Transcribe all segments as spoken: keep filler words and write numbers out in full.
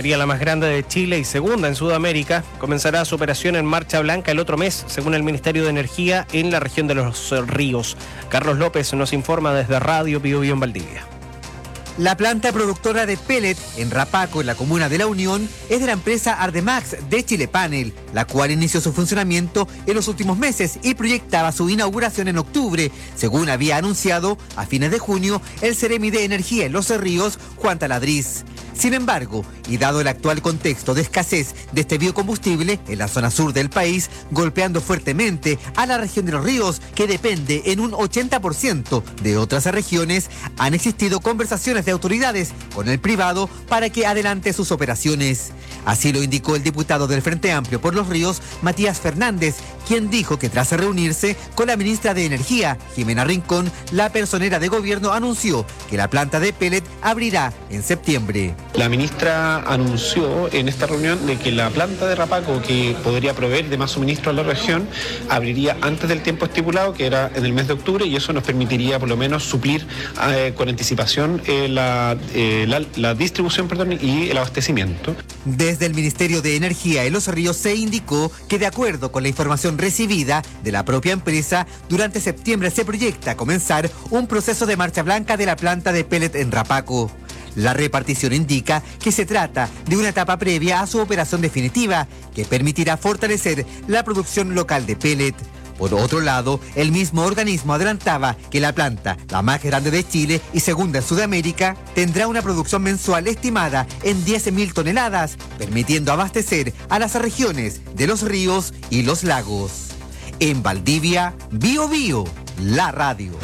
sería la más grande de Chile y segunda en Sudamérica. Comenzará su operación en Marcha Blanca el otro mes, según el Ministerio de Energía, en la región de Los Ríos. Carlos López nos informa desde Radio Bio Bio en Valdivia. La planta productora de pellet en Rapaco, en la comuna de La Unión, es de la empresa Ardemax de Chile Panel, la cual inició su funcionamiento en los últimos meses y proyectaba su inauguración en octubre, según había anunciado a fines de junio el Seremi de Energía en Los Ríos, Juan Taladriz. Sin embargo, y dado el actual contexto de escasez de este biocombustible en la zona sur del país, golpeando fuertemente a la región de Los Ríos, que depende en un ochenta por ciento de otras regiones, han existido conversaciones de autoridades con el privado para que adelante sus operaciones. Así lo indicó el diputado del Frente Amplio por Los Ríos, Matías Fernández, quien dijo que tras reunirse con la ministra de Energía, Jimena Rincón, la personera de gobierno anunció que la planta de pellet abrirá en septiembre. La ministra anunció en esta reunión de que la planta de Rapaco, que podría proveer de más suministro a la región, abriría antes del tiempo estipulado, que era en el mes de octubre, y eso nos permitiría por lo menos suplir eh, con anticipación eh, la, eh, la, la distribución perdón, y el abastecimiento. Desde el Ministerio de Energía en Los Ríos se indicó que, de acuerdo con la información recibida de la propia empresa, durante septiembre se proyecta comenzar un proceso de marcha blanca de la planta de pellet en Rapaco. La repartición indica que se trata de una etapa previa a su operación definitiva, que permitirá fortalecer la producción local de pellet. Por otro lado, el mismo organismo adelantaba que la planta, la más grande de Chile y segunda en Sudamérica, tendrá una producción mensual estimada en diez mil toneladas, permitiendo abastecer a las regiones de Los Ríos y Los Lagos. En Valdivia, Bio Bio, la radio.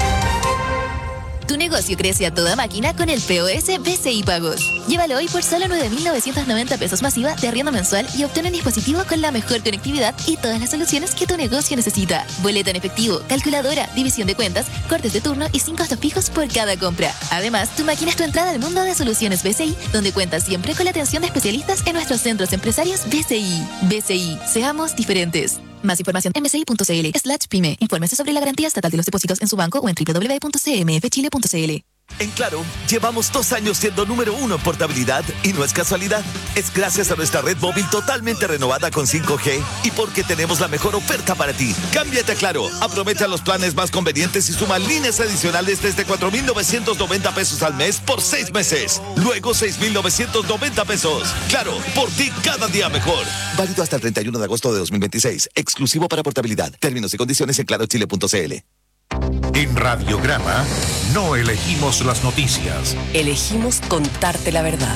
Tu negocio crece a toda máquina con el P O S B C I Pagos. Llévalo hoy por solo nueve mil novecientos noventa pesos masiva de arriendo mensual y obtén un dispositivo con la mejor conectividad y todas las soluciones que tu negocio necesita. Boleta en efectivo, calculadora, división de cuentas, cortes de turno y sin costos fijos por cada compra. Además, tu máquina es tu entrada al mundo de soluciones B C I, donde cuentas siempre con la atención de especialistas en nuestros centros empresarios B C I. B C I, seamos diferentes. Más información en bci.cl slash pyme. Infórmese sobre la garantía estatal de los depósitos en su banco o en doble u doble u doble u punto c m f chile punto c l. En Claro, llevamos dos años siendo número uno en portabilidad y no es casualidad. Es gracias a nuestra red móvil totalmente renovada con cinco G y porque tenemos la mejor oferta para ti. Cámbiate a Claro, aprovecha los planes más convenientes y suma líneas adicionales desde cuatro mil novecientos noventa pesos al mes por seis meses. Luego seis mil novecientos noventa pesos. Claro, por ti cada día mejor. Válido hasta el treinta y uno de agosto de dos mil veintiséis. Exclusivo para portabilidad. Términos y condiciones en claro chile punto c l. En Radiograma no elegimos las noticias. Elegimos contarte la verdad.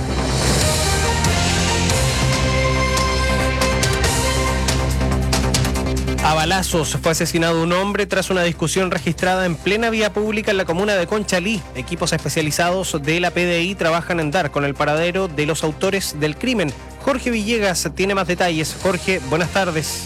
A balazos fue asesinado un hombre tras una discusión registrada en plena vía pública en la comuna de Conchalí. Equipos especializados de la P D I trabajan en dar con el paradero de los autores del crimen. Jorge Villegas tiene más detalles. Jorge, buenas tardes.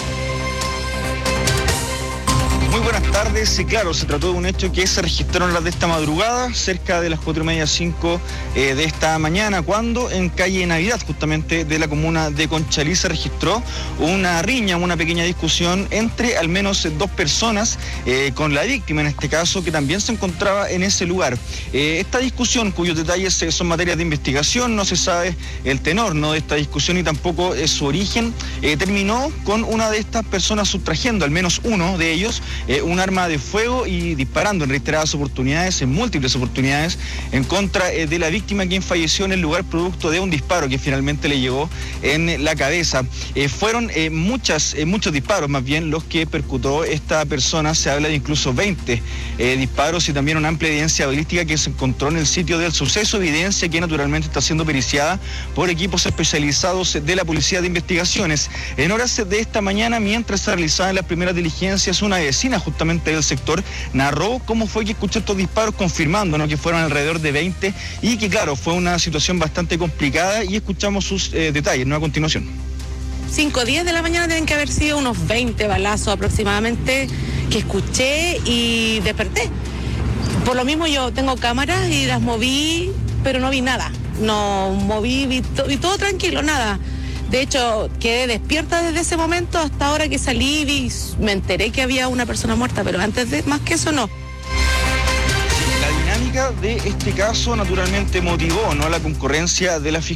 Muy buenas tardes, sí, claro, se trató de un hecho que se registró en las de esta madrugada, cerca de las cuatro y media, cinco eh, de esta mañana, cuando en calle Navidad, justamente de la comuna de Conchalí, se registró una riña, una pequeña discusión entre al menos dos personas, eh, con la víctima en este caso, que también se encontraba en ese lugar. Eh, esta discusión, cuyos detalles eh, son materias de investigación, no se sabe el tenor, ¿no?, de esta discusión y tampoco eh, su origen, eh, terminó con una de estas personas sustrayendo, al menos uno de ellos, Eh, un arma de fuego y disparando en reiteradas oportunidades, en múltiples oportunidades, en contra eh, de la víctima, quien falleció en el lugar producto de un disparo que finalmente le llegó en la cabeza. Eh, fueron eh, muchas, eh, muchos disparos más bien los que percutó esta persona, se habla de incluso veinte eh, disparos y también una amplia evidencia balística que se encontró en el sitio del suceso, evidencia que naturalmente está siendo periciada por equipos especializados de la Policía de Investigaciones. En horas de esta mañana, mientras se realizaban las primeras diligencias, una vecina justamente del sector narró cómo fue que escuchó estos disparos, confirmando, ¿no?, que fueron alrededor de veinte y que claro, fue una situación bastante complicada, y escuchamos sus eh, detalles, ¿no?, a continuación. cinco o diez de la mañana tienen que haber sido unos veinte balazos aproximadamente que escuché y desperté. Por lo mismo yo tengo cámaras y las moví, pero no vi nada. No moví, vi, to- vi todo tranquilo, nada. De hecho, quedé despierta desde ese momento hasta ahora que salí y me enteré que había una persona muerta, pero antes de más que eso no. La dinámica de este caso naturalmente motivó, ¿no?, la concurrencia de la Fiscalía